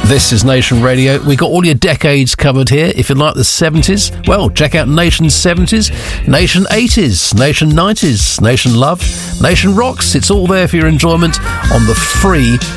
This is Nation Radio. We got all your decades covered here. If you like the 70s, well, check out Nation 70s, Nation 80s, Nation 90s, Nation Love, Nation Rocks. It's all there for your enjoyment on the free